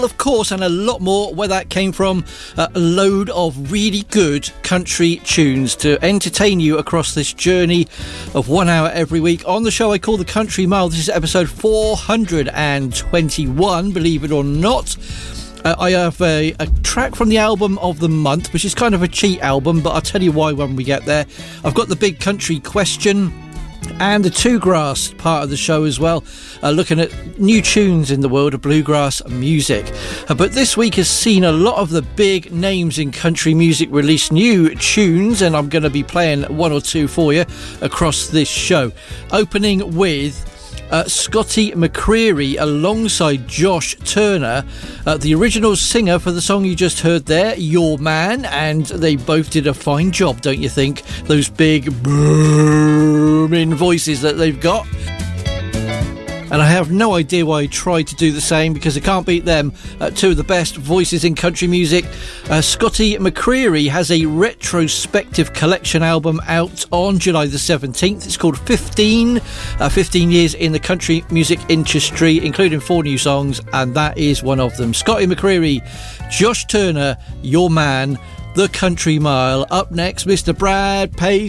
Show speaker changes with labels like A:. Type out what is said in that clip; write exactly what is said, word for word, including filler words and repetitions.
A: Of course, and a lot more where that came from. Uh, a load of really good country tunes to entertain you across this journey of one hour every week. On the show I call the Country Mile. This is episode four hundred twenty-one, believe it or not. Uh, I have a, a track from the album of the month, which is kind of a cheat album, but I'll tell you why when we get there. I've got the big country question and the two grass part of the show as well, uh, looking at new tunes in the world of bluegrass music. Uh, but this week has seen a lot of the big names in country music release new tunes, and I'm going to be playing one or two for you across this show. Opening with Uh, Scotty McCreery alongside Josh Turner, uh, the original singer for the song you just heard there, Your Man, and they both did a fine job, don't you think? Those big booming voices that they've got. And I have no idea why I tried to do the same, because I can't beat them. Uh, two of the best voices in country music. Uh, Scotty McCreery has a retrospective collection album out on July the seventeenth. It's called fifteen. Uh, fifteen years in the country music industry, including four new songs, and that is one of them. Scotty McCreery, Josh Turner, Your Man, The Country Mile. Up next, Mister Brad Paisley.